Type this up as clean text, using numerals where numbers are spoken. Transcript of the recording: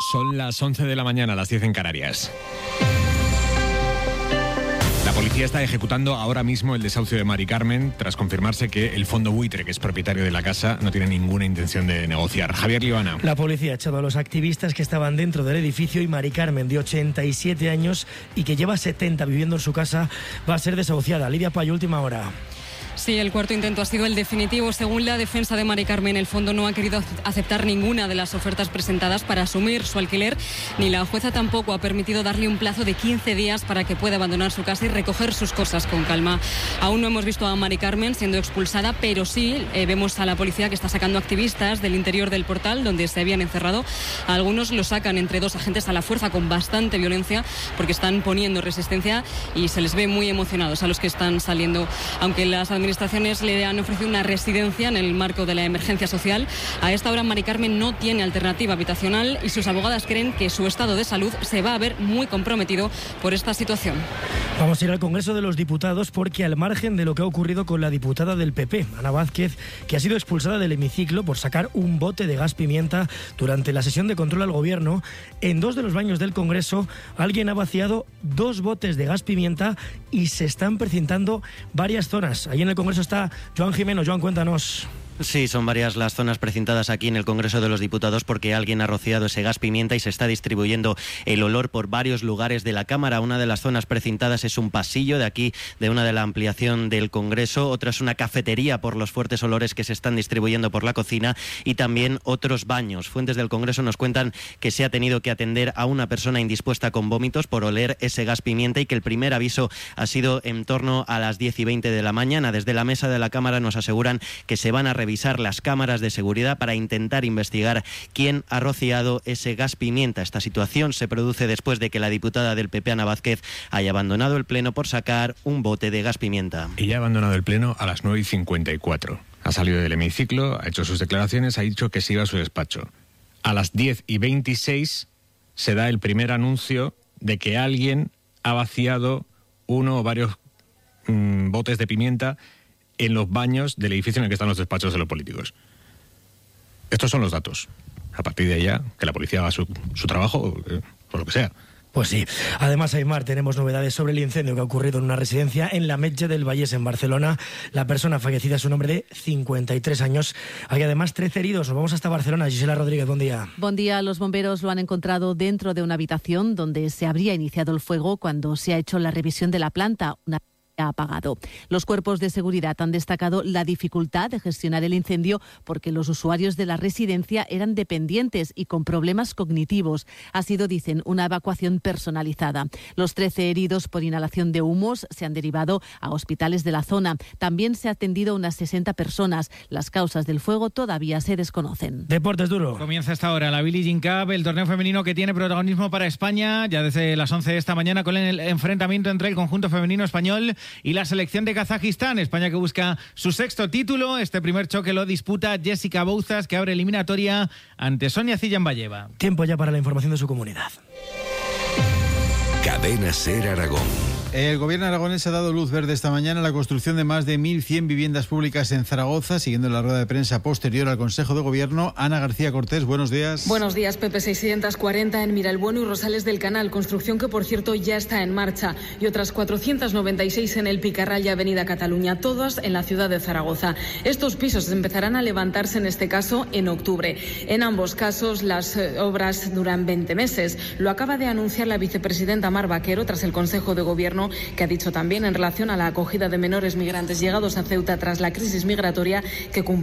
Son las 11 de la mañana, las 10 en Canarias. La policía está ejecutando ahora mismo el desahucio de Mari Carmen tras confirmarse que el fondo buitre, que es propietario de la casa, no tiene ninguna intención de negociar. Javier Libana. La policía ha echado a los activistas que estaban dentro del edificio y Mari Carmen, de 87 años y que lleva 70 viviendo en su casa, va a ser desahuciada. Lidia Payo, última hora. Sí, el cuarto intento ha sido el definitivo. Según la defensa de Mari Carmen, el fondo no ha querido aceptar ninguna de las ofertas presentadas para asumir su alquiler, ni la jueza tampoco ha permitido darle un plazo de 15 días para que pueda abandonar su casa y recoger sus cosas con calma. Aún no hemos visto a Mari Carmen siendo expulsada, pero sí vemos a la policía que está sacando activistas del interior del portal donde se habían encerrado. Algunos lo sacan entre dos agentes a la fuerza con bastante violencia porque están poniendo resistencia y se les ve muy emocionados a los que están saliendo. Aunque las administraciones le han ofrecido una residencia en el marco de la emergencia social, a esta hora Mari Carmen no tiene alternativa habitacional y sus abogadas creen que su estado de salud se va a ver muy comprometido por esta situación. Vamos a ir al Congreso de los Diputados porque, al margen de lo que ha ocurrido con la diputada del PP, Ana Vázquez, que ha sido expulsada del hemiciclo por sacar un bote de gas pimienta durante la sesión de control al gobierno, en dos de los baños del Congreso alguien ha vaciado 2 botes de gas pimienta y se están precintando varias zonas. Ahí en el Congreso está Joan Jimeno. Joan, cuéntanos. Sí, son varias las zonas precintadas aquí en el Congreso de los Diputados porque alguien ha rociado ese gas pimienta y se está distribuyendo el olor por varios lugares de la Cámara. Una de las zonas precintadas es un pasillo de aquí, de una de la ampliación del Congreso. Otra es una cafetería por los fuertes olores que se están distribuyendo por la cocina y también otros baños. Fuentes del Congreso nos cuentan que se ha tenido que atender a una persona indispuesta con vómitos por oler ese gas pimienta y que el primer aviso ha sido en torno a las 10:20 de la mañana. Desde la mesa de la Cámara nos aseguran que se van a revisar las cámaras de seguridad para intentar investigar quién ha rociado ese gas pimienta. Esta situación se produce después de que la diputada del PP, Ana Vázquez, haya abandonado el Pleno por sacar un bote de gas pimienta. Ella ha abandonado el Pleno a las 9:54. Ha salido del hemiciclo, ha hecho sus declaraciones, ha dicho que se iba a su despacho. A las 10:26 se da el primer anuncio de que alguien ha vaciado uno o varios botes de pimienta en los baños del edificio en el que están los despachos de los políticos. Estos son los datos. A partir de allá, que la policía haga su trabajo, o lo que sea. Pues sí. Además, Aymar, tenemos novedades sobre el incendio que ha ocurrido en una residencia en la Metge del Vallès, en Barcelona. La persona fallecida es un hombre de 53 años. Hay además 13 heridos. Nos vamos hasta Barcelona. Gisela Rodríguez, buen día. Buen día. Los bomberos lo han encontrado dentro de una habitación donde se habría iniciado el fuego cuando se ha hecho la revisión de la planta. Una apagado. Los cuerpos de seguridad han destacado la dificultad de gestionar el incendio porque los usuarios de la residencia eran dependientes y con problemas cognitivos. Ha sido, dicen, una evacuación personalizada. Los 13 heridos por inhalación de humos se han derivado a hospitales de la zona. También se ha atendido a unas 60 personas. Las causas del fuego todavía se desconocen. Deportes duro. Comienza esta hora la Billie Jean Cup, el torneo femenino que tiene protagonismo para España ya desde las 11 de esta mañana con el enfrentamiento entre el conjunto femenino español y la selección de Kazajistán. España que busca su 6º título. Este primer choque lo disputa Jessica Bouzas, que abre eliminatoria ante Sonia Zillambayeva. Tiempo ya para la información de su comunidad. Cadena SER Aragón. El gobierno aragonés ha dado luz verde esta mañana a la construcción de más de 1.100 viviendas públicas en Zaragoza. Siguiendo la rueda de prensa posterior al Consejo de Gobierno, Ana García Cortés, buenos días. Buenos días, Pepe. 640 en Miralbueno y Rosales del Canal, construcción que, por cierto, ya está en marcha. Y otras 496 en El Picarral y Avenida Cataluña, todas en la ciudad de Zaragoza. Estos pisos empezarán a levantarse, en este caso, en octubre. En ambos casos, las obras duran 20 meses. Lo acaba de anunciar la vicepresidenta Mar Vaquero tras el Consejo de Gobierno, que ha dicho también en relación a la acogida de menores migrantes llegados a Ceuta tras la crisis migratoria que